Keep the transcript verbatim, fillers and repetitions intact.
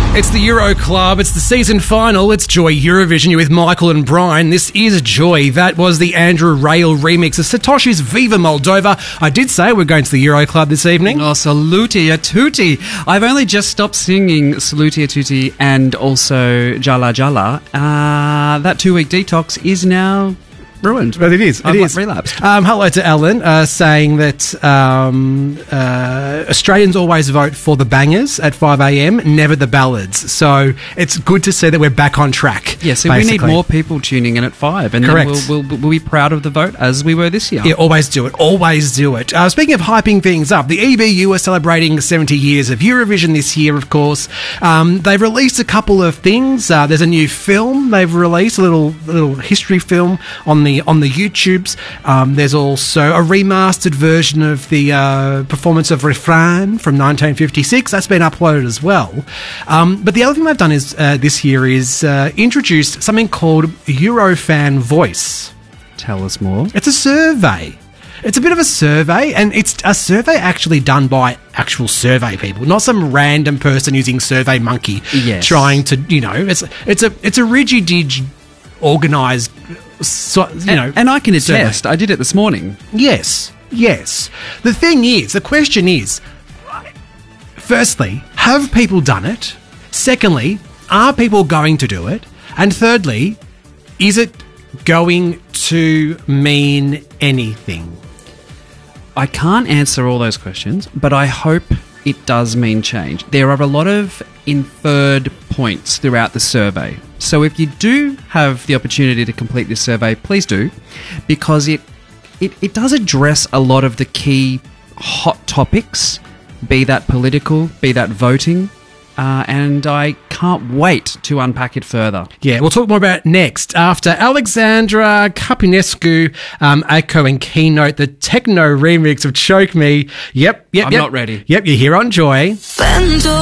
It's the Euro Club. It's the season final. It's Joy Eurovision. You're with Michael and Brian. This is Joy. That was the Andrew Rail remix of Satoshi's Viva Moldova. I did say we're going to the Euro Club this evening. Oh, saluti a tutti. I've only just stopped singing Saluti a tutti and also Jala Jala. Uh, that two-week detox is now ruined. But it is. It I've is. relapsed. Um, hello to Ellen, uh, saying that um, uh, Australians always vote for the bangers at five a.m, never the ballads. So it's good to see that we're back on track. Yeah, so basically. we need more people tuning in at five. And Correct. then we'll, we'll, we'll be proud of the vote as we were this year. Yeah, always do it. Always do it. Uh, speaking of hyping things up, the E B U are celebrating seventy years of Eurovision this year, of course. Um, they've released a couple of things. Uh, there's a new film they've released, a little little history film on the on the YouTubes. Um, there's also a remastered version of the uh, performance of Refrain from nineteen fifty-six. That's been uploaded as well. Um, but the other thing they've done is uh, this year is uh, introduced something called Eurofan Voice. Tell us more. It's a survey. It's a bit of a survey, and it's a survey actually done by actual survey people, not some random person using Survey Monkey Yes. trying to, you know, it's it's a it's a rigid, organised, so, you know, and, and I can survey. attest, I did it this morning. Yes, yes. The thing is, the question is, firstly, have people done it? Secondly, are people going to do it? And thirdly, is it going to mean anything? I can't answer all those questions, but I hope it does mean change. There are a lot of inferred points throughout the survey. So if you do have the opportunity to complete this survey, please do, because it, it, it does address a lot of the key hot topics, be that political, be that voting, uh, and I can't wait to unpack it further. Yeah, we'll talk more about it next after Alexandra Capinescu um, echoing Keynote, the techno remix of Choke Me. Yep, yep, I'm yep. not ready. Yep, you're here on Joy.